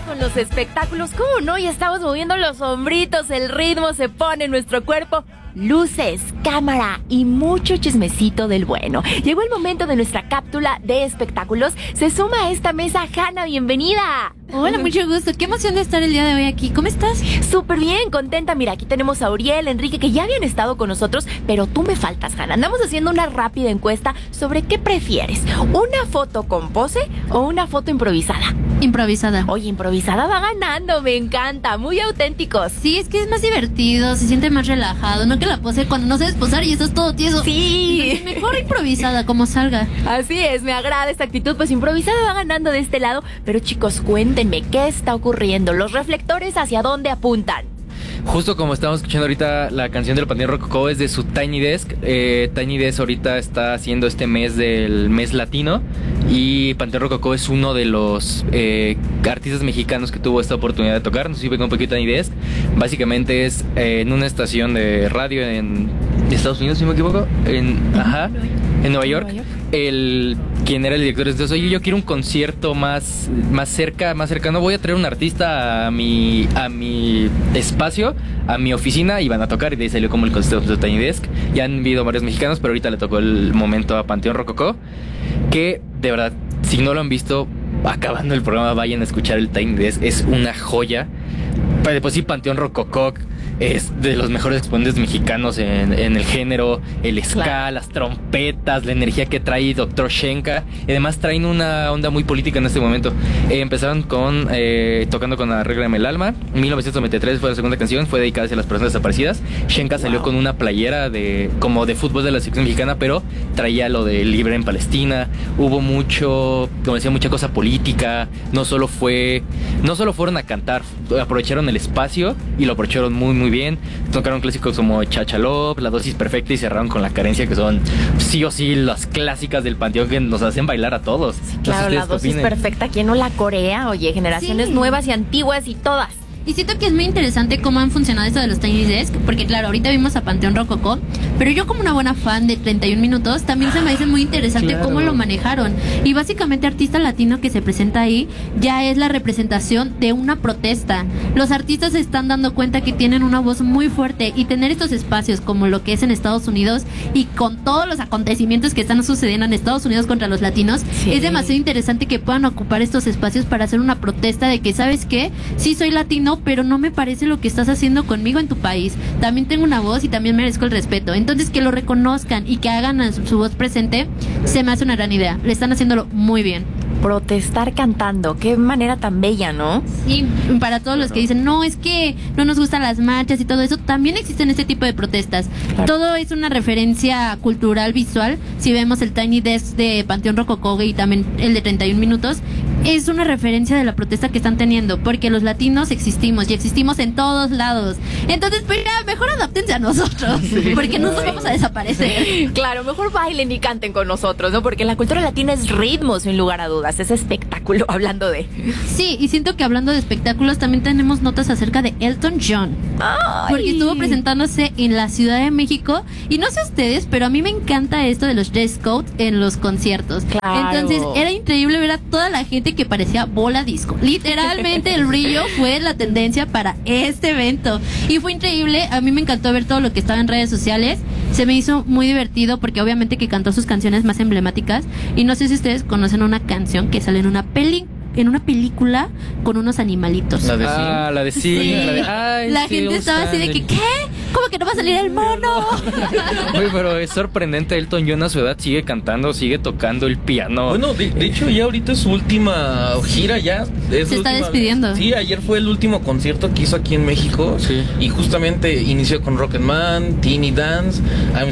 con los espectáculos. ¿Cómo no? Ya estamos moviendo los hombritos, el ritmo se pone en nuestro cuerpo. Luces, cámara y mucho chismecito del bueno. Llegó el momento de nuestra cápsula de espectáculos. Se suma a esta mesa Hanna, bienvenida. Hola, mucho gusto. Qué emoción de estar el día de hoy aquí. ¿Cómo estás? Súper bien, contenta. Mira, aquí tenemos a Uriel, Enrique, que ya habían estado con nosotros, pero tú me faltas, Hanna. Andamos haciendo una rápida encuesta sobre qué prefieres, ¿una foto con pose o una foto improvisada? Improvisada. Oye, improvisada va ganando, me encanta, muy auténticos. Sí, es que es más divertido, se siente más relajado, no que la pose cuando no sabes posar y estás todo tieso. Sí. Mejor improvisada, como salga. Así es, me agrada esta actitud, pues improvisada va ganando de este lado. Pero chicos, cuéntenme, ¿qué está ocurriendo? ¿Los reflectores hacia dónde apuntan? Justo como estamos escuchando ahorita, la canción del Panteón Rococó es de su Tiny Desk. Tiny Desk ahorita está haciendo este mes del mes latino, y Panteón Rococó es uno de los artistas mexicanos que tuvo esta oportunidad de tocar. No sé si ven un poquito Tiny Desk. Básicamente es en una estación de radio en Estados Unidos, si no me equivoco, en Nueva York. Quien era el director, entonces, oye, yo quiero un concierto más cercano, voy a traer un artista a mi espacio, a mi oficina, y van a tocar, y de ahí salió como el concepto de Tiny Desk. Ya han habido varios mexicanos, pero ahorita le tocó el momento a Panteón Rococó, que de verdad, si no lo han visto, acabando el programa vayan a escuchar el Tiny Desk, es una joya. Pero después sí, Panteón Rococó es de los mejores exponentes mexicanos en el género, el ska, claro, las trompetas, la energía que trae Dr. Shenka. Y además traen una onda muy política en este momento. Empezaron tocando con Arréglame el alma. 1993 fue la segunda canción, fue dedicada a las personas desaparecidas. Shenka salió con una playera como de fútbol de la selección mexicana, pero traía lo de libre en Palestina. Hubo mucha cosa política. No solo fueron a cantar, aprovecharon el espacio y lo aprovecharon muy bien. Tocaron clásicos como Chachalop, La Dosis Perfecta, y cerraron con La Carencia, que son sí o sí las clásicas del panteón que nos hacen bailar a todos. Sí, claro, La Dosis Perfecta, ¿quién no la corea? Oye, generaciones nuevas y antiguas y todas. Y siento que es muy interesante cómo han funcionado esto de los Tiny Desk, porque claro, ahorita vimos a Panteón Rococó, pero yo como una buena fan de 31 minutos, también se me hace muy interesante cómo lo manejaron. Y básicamente artista latino que se presenta ahí ya es la representación de una protesta. Los artistas se están dando cuenta que tienen una voz muy fuerte, y tener estos espacios como lo que es en Estados Unidos, y con todos los acontecimientos que están sucediendo en Estados Unidos contra los latinos, es demasiado interesante que puedan ocupar estos espacios para hacer una protesta de que, ¿sabes qué? Sí soy latino, pero no me parece lo que estás haciendo conmigo en tu país. También tengo una voz y también merezco el respeto. Entonces, que lo reconozcan y que hagan su voz presente, se me hace una gran idea. Le están haciéndolo muy bien. Protestar cantando, qué manera tan bella, ¿no? Sí, para todos los que dicen, no, es que no nos gustan las marchas y todo eso, también existen este tipo de protestas. Claro. Todo es una referencia cultural, visual. Si vemos el Tiny Desk de Panteón Rococó y también el de 31 minutos, es una referencia de la protesta que están teniendo, porque los latinos existimos, y existimos en todos lados. Entonces, pues ya, mejor adáptense a nosotros, porque no nos vamos a desaparecer. Claro, mejor bailen y canten con nosotros, ¿no? Porque la cultura latina es ritmo, sin lugar a dudas. Es espectáculo, hablando de... Sí, y siento que hablando de espectáculos también tenemos notas acerca de Elton John. ¡Ay! Porque estuvo presentándose en la Ciudad de México, y no sé ustedes, pero a mí me encanta esto de los dress code en los conciertos. Claro. Entonces era increíble ver a toda la gente que parecía bola disco. Literalmente el brillo fue la tendencia para este evento, y fue increíble. A mí me encantó ver todo lo que estaba en redes sociales. Se me hizo muy divertido porque obviamente que cantó sus canciones más emblemáticas, y no sé si ustedes conocen una canción que sale en una película con unos animalitos. La de sí. Sí. La gente estaba así de que, ¿qué? ¿Cómo que no va a salir el mono? Uy, pero es sorprendente. Elton John a su edad sigue cantando, sigue tocando el piano. Bueno, de hecho ya ahorita es su última gira, ya se está despidiendo. Sí, ayer fue el último concierto que hizo aquí en México. Sí. Y justamente inició con Rocketman, Teeny Dance,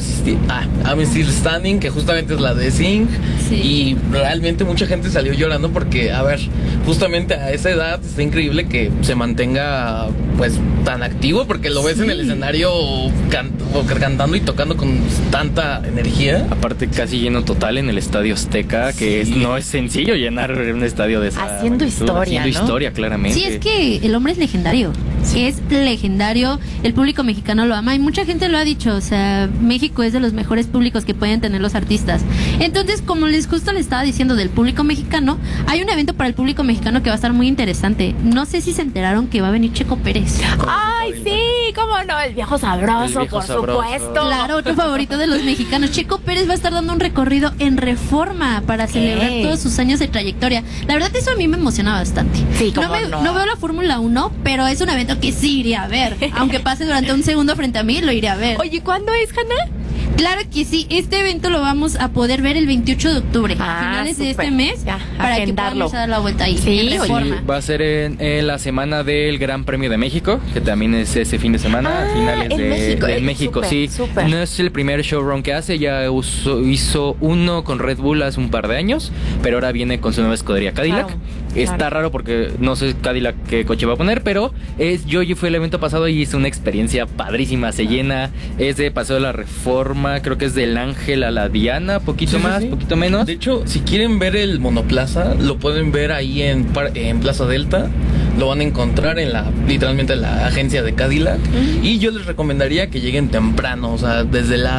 I'm Still Standing, que justamente es la de Sing. Sí. Y realmente mucha gente salió llorando porque, a ver, justamente a esa edad está increíble que se mantenga pues tan activo, porque lo ves en el escenario cantando y tocando con tanta energía. Aparte casi lleno total en el Estadio Azteca, que no es sencillo llenar un estadio de esa haciendo magnitud. Historia, haciendo ¿no? historia, claramente. Sí, es que el hombre es legendario. Es legendario, el público mexicano lo ama y mucha gente lo ha dicho, o sea, México es de los mejores públicos que pueden tener los artistas. Entonces, como justo le estaba diciendo del público mexicano, hay un evento para el público mexicano que va a estar muy interesante. No sé si se enteraron que va a venir Checo Pérez. Ay, sí, cómo no, el viejo sabroso, El viejo por sabroso. supuesto. Claro, otro favorito de los mexicanos. Checo Pérez va a estar dando un recorrido en Reforma para celebrar todos sus años de trayectoria. La verdad, eso a mí me emociona bastante. Sí, cómo no veo la Fórmula 1, pero es un evento que sí iría a ver. Aunque pase durante un segundo frente a mí, lo iré a ver. Oye, ¿cuándo es, Hanna? Claro que sí, este evento lo vamos a poder ver el 28 de octubre, Ah, a finales de súper. este mes, Ya, para que agendarlo. podamos dar la vuelta ahí. Sí, en oye. Reforma. Va a ser en la semana del Gran Premio de México, que también es ese fin de semana, a finales en de México, en México, súper, sí. súper. No es el primer showrun que hace, ya hizo uno con Red Bull hace un par de años, pero ahora viene con su nueva escudería Cadillac. Claro, Está claro. raro porque no sé Cadillac qué coche va a poner, pero yo fui al evento pasado y hice una experiencia padrísima, se llena, es de Paseo de la Reforma, creo que es del Ángel a la Diana, poquito Sí, sí, más, sí. poquito menos. De hecho, si quieren ver el monoplaza, lo pueden ver ahí en Plaza Delta. Lo van a encontrar literalmente en la agencia de Cadillac. Y yo les recomendaría que lleguen temprano, o sea,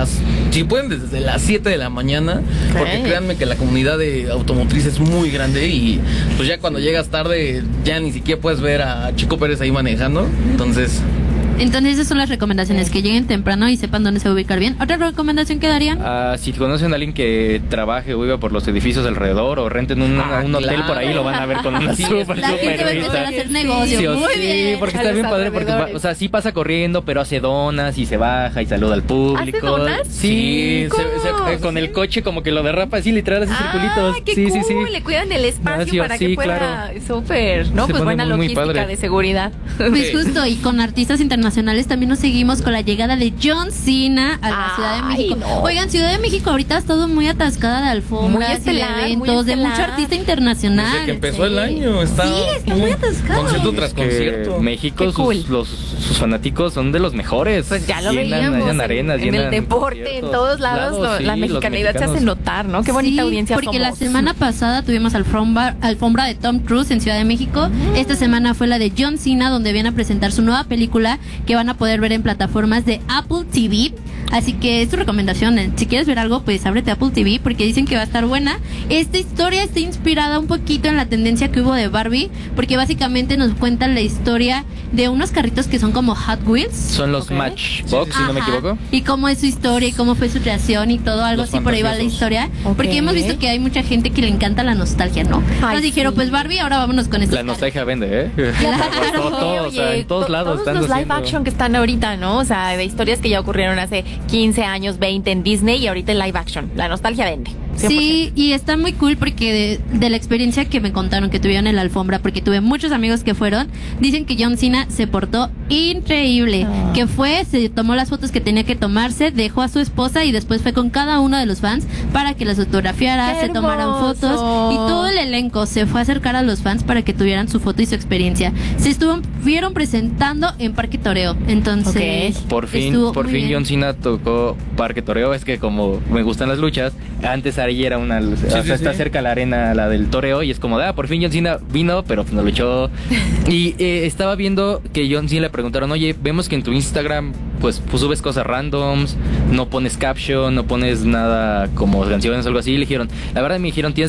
si pueden, desde las 7 de la mañana. Porque créanme que la comunidad de automotriz es muy grande y pues ya cuando llegas tarde, ya ni siquiera puedes ver a Checo Pérez ahí manejando. Entonces Entonces esas son las recomendaciones, que lleguen temprano y sepan dónde se va a ubicar bien. ¿Otra recomendación que darían? Si conocen a alguien que trabaje o viva por los edificios alrededor o renten un hotel claro. por ahí, lo van a ver con una Sí, súper, La gente va a súper empezar a vista. hacer negocio. Sí, o Muy sí, bien. porque A está los bien padre, porque alrededores. o sea, sí pasa corriendo, pero hace donas y se baja y saluda al público. ¿Hace donas? Sí, ¿Cómo? con el coche como que lo derrapa así, literal, hace circulitos. ¡Qué Sí, cool! sí, sí. Le cuidan el espacio Ah, para sí, que pueda... claro. Súper, ¿no? Se Pues pone buena muy, muy logística padre. de seguridad. Pues justo, y con artistas internacionales también nos seguimos con la llegada de John Cena a la Ciudad de Ay, México. no. Oigan, Ciudad de México ahorita ha estado muy atascada de alfombras Muy y de estelar, eventos, muy de mucho estelar. artista internacional. desde que empezó el Sí. año está muy atascado. concierto tras Es que concierto. México, Qué cool. sus fanáticos son de los mejores. Pues ya lo Llenan veíamos arenas, en el llenan deporte, en conciertos. todos lados, Sí, la los mexicanidad se hace mexicanos. notar, ¿no? Qué bonita Sí, audiencia porque somos. la semana pasada tuvimos alfombra de Tom Cruise en Ciudad de México. Esta semana fue la de John Cena, donde viene a presentar su nueva película que van a poder ver en plataformas de Apple TV. Así que es tu recomendación. Si quieres ver algo, pues ábrete Apple TV porque dicen que va a estar buena. Esta historia está inspirada un poquito en la tendencia que hubo de Barbie, porque básicamente nos cuentan la historia de unos carritos que son como Hot Wheels. Son los Ok. Matchbox, si no me Ajá. equivoco. Y cómo es su historia y cómo fue su creación y todo, algo Los así por ahí va la fantasiosos. historia. Ok. Porque hemos visto que hay mucha gente que le encanta la nostalgia, ¿no? Ay, Nos dijeron, sí. pues Barbie, ahora vámonos con esto. La nostalgia vende, ¿eh? Claro. Todo, o sea, en todos lados todos están los live haciendo. action que están ahorita, ¿no? O sea, de historias que ya ocurrieron hace 15 años, 20 en Disney y ahorita en live action. La nostalgia vende. 100%. Sí, y está muy cool porque de la experiencia que me contaron que tuvieron en la alfombra, porque tuve muchos amigos que fueron, dicen que John Cena se portó increíble, Ah. que se tomó las fotos que tenía que tomarse, dejó a su esposa y después fue con cada uno de los fans para que las autografiara, ¡Qué se tomaran hermoso! fotos y todo el elenco se fue a acercar a los fans para que tuvieran su foto y su experiencia. Se estuvieron presentando en Parque Toreo, entonces Por fin estuvo muy bien. John Cena tocó Parque Toreo. Es que como me gustan las luchas, antes ahí era una, o sea, sí, está sí. cerca la arena, la del toreo, y es como, por fin John Cena vino, pero pues no luchó. Y estaba viendo que John Cena le preguntaron, oye, vemos que en tu Instagram pues subes cosas randoms, no pones caption, no pones nada como canciones o algo así. Y le dijeron, la verdad me dijeron, tienes